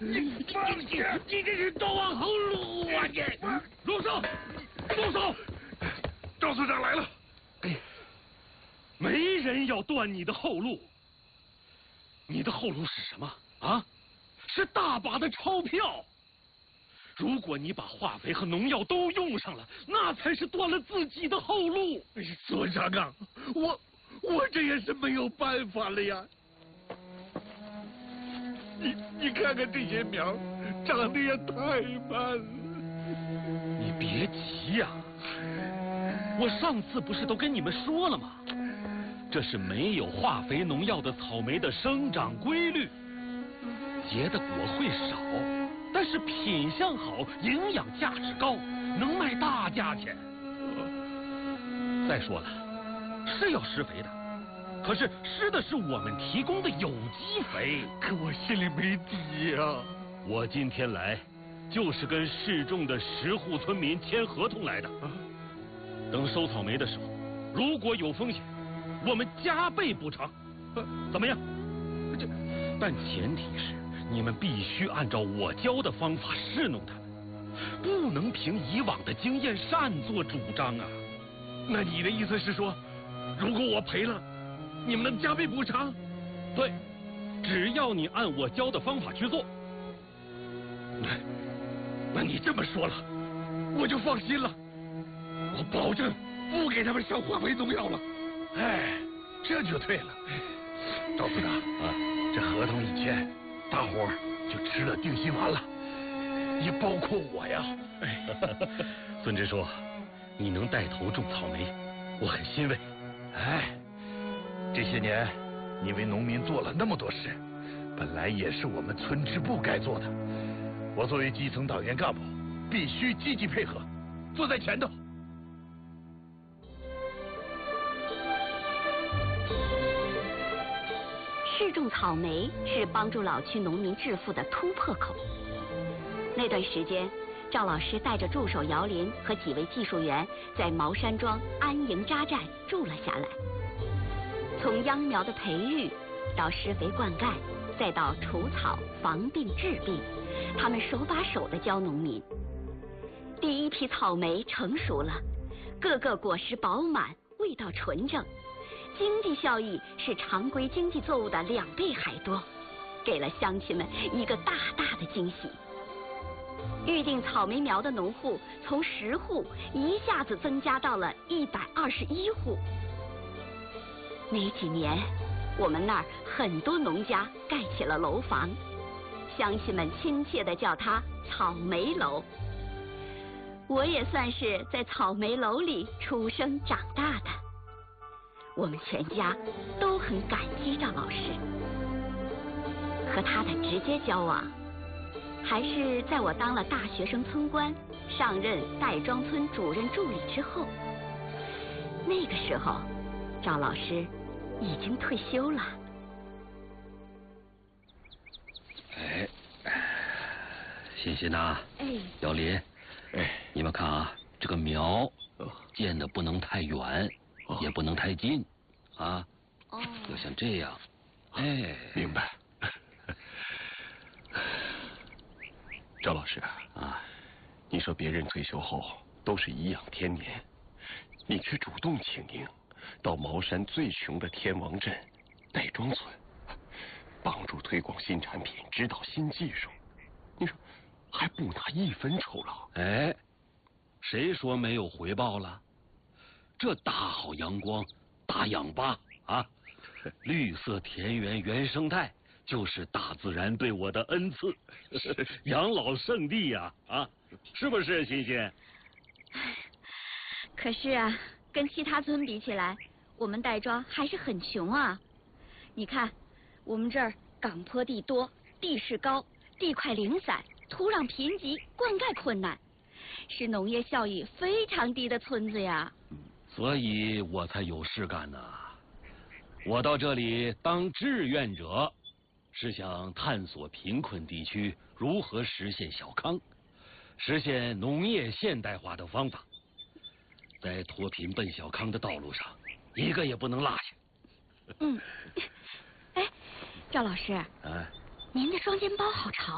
你这是都往后撸啊你！ 住手！住手！ 赵所长来了。 哎，没人要断你的后路。你的后路是什么啊？是大把的钞票。如果你把化肥和农药都用上了，那才是断了自己的后路。 所长啊，我这也是没有办法了呀。你看看这些苗，长得也太慢了。 你别急呀，我上次不是都跟你们说了吗？这是没有化肥农药的草莓的生长规律，结的果会少，但是品相好，营养价值高，能卖大价钱。再说了，是要施肥的，可是施的是我们提供的有机肥。 可我心里没底呀。 我今天来，就是跟市众的10户村民签合同来的。等收草莓的时候，如果有风险，我们加倍补偿。怎么样？但前提是你们必须按照我教的方法试弄它们，不能凭以往的经验擅作主张啊。 那你的意思是说，如果我赔了，你们能加倍补偿？ 对，只要你按我教的方法去做。 那你这么说了，我就放心了。我保证不给他们上化肥农药了。 哎，这就对了。赵所长啊，这合同一签，大伙儿就吃了定心丸了，也包括我呀。 孙支书，你能带头种草莓，我很欣慰。 哎，这些年你为农民做了那么多事，本来也是我们村支部该做的。我作为基层党员干部，必须积极配合，坐在前头。 试种草莓是帮助老区农民致富的突破口。那段时间，赵老师带着助手姚林和几位技术员在茅山庄安营扎寨住了下来。从秧苗的培育到施肥灌溉，再到除草、防病、治病，他们手把手地教农民。第一批草莓成熟了，个个果实饱满，味道纯正。经济效益是常规经济作物的2倍还多，给了乡亲们一个大大的惊喜。预定草莓苗的农户从10户一下子增加到了121户。没几年，我们那儿很多农家盖起了楼房，乡亲们亲切地叫它草莓楼。我也算是在草莓楼里出生长大的。我们全家都很感激赵老师，和他的直接交往，还是在我当了大学生村官，上任戴庄村主任助理之后。那个时候，赵老师已经退休了。 哎，欣欣呐，姚林，你们看啊，这个苗建的不能太远。也不能太近，啊，要像这样，哎， 明白。赵老师啊，你说别人退休后都是颐养天年，你却主动请缨到茅山最穷的天王镇戴庄村，帮助推广新产品，指导新技术，你说还不拿1分酬劳？ 哎，谁说没有回报了？这大好阳光、大氧吧啊，绿色田园原生态，就是大自然对我的恩赐，养老圣地呀！啊，是不是，欣欣？ 可是啊，跟其他村比起来，我们戴庄还是很穷啊。你看，我们这儿岗坡地多，地势高，地块零散，土壤贫瘠，灌溉困难，是农业效益非常低的村子呀。 所以我才有事干呢。我到这里当志愿者，是想探索贫困地区如何实现小康，实现农业现代化的方法，在脱贫奔小康的道路上，一个也不能落下。 哎，赵老师，您的双肩包好潮。